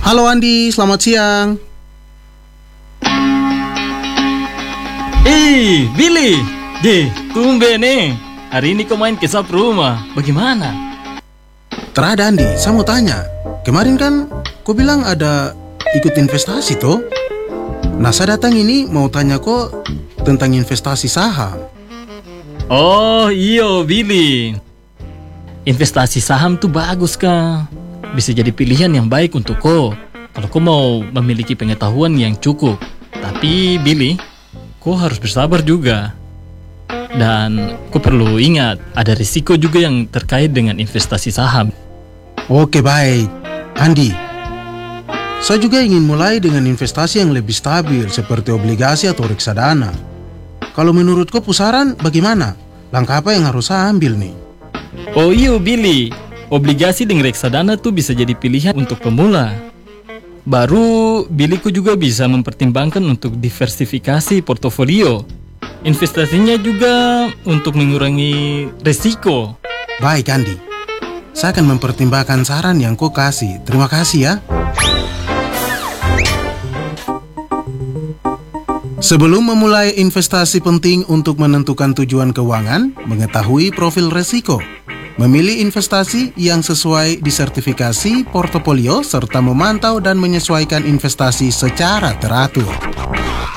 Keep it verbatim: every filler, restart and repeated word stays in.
Halo Andi, selamat siang. Eh, Billy, J, tumben nih. Hari ini kau main ke sap rumah. Bagaimana? Terada Andi, saya mau tanya. Kemarin kan kau bilang ada ikut investasi toh? Nah, saya datang ini mau tanya kok tentang investasi saham. Oh, iyo Billy. Investasi saham tuh bagus kah? Bisa jadi pilihan yang baik untuk kau kalau kau mau memiliki pengetahuan yang cukup. Tapi Billy, kau harus bersabar juga. Dan kau perlu ingat, ada risiko juga yang terkait dengan investasi saham. Oke, baik. Andi, saya juga ingin mulai dengan investasi yang lebih stabil seperti obligasi atau reksadana. Kalau menurut kau pusaran bagaimana? Langkah apa yang harus saya ambil nih? Oh iyo Billy, obligasi dan reksadana tuh bisa jadi pilihan untuk pemula. Baru, Billyku juga bisa mempertimbangkan untuk diversifikasi portofolio. Investasinya juga untuk mengurangi risiko. Baik Andi, saya akan mempertimbangkan saran yang kau kasih. Terima kasih ya. Sebelum memulai investasi penting untuk menentukan tujuan keuangan, mengetahui profil risiko. Memilih investasi yang sesuai disertifikasi portofolio serta memantau dan menyesuaikan investasi secara teratur.